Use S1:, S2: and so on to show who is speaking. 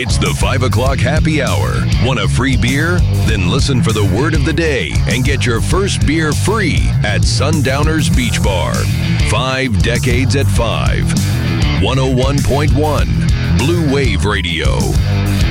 S1: It's the 5 o'clock happy hour. Want a free beer? Then listen for the word of the day and get your first beer free at Sundowners Beach Bar. 5 decades at 5. 101.1 Blue Wave Radio.